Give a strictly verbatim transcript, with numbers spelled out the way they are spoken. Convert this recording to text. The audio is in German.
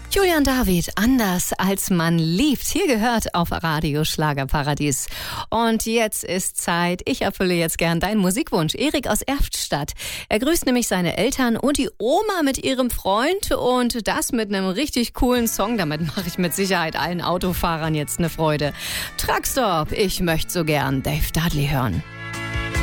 Julian David, anders als man liebt. Hier gehört auf Radio Schlagerparadies. Und jetzt ist Zeit. Ich erfülle jetzt gern deinen Musikwunsch. Erik aus Erftstadt. Er grüßt nämlich seine Eltern und die Oma mit ihrem Freund und das mit einem richtig coolen Song. Damit mache ich mit Sicherheit allen Autofahrern jetzt eine Freude. Truckstop, ich möchte so gern Dave Dudley hören.